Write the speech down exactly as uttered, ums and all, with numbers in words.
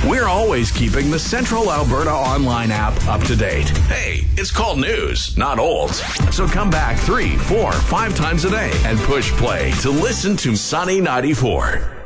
We're always keeping the Central Alberta Online app up to date. Hey, it's called news, not old. So come back three, four, five times a day and push play to listen to Sunny ninety-four.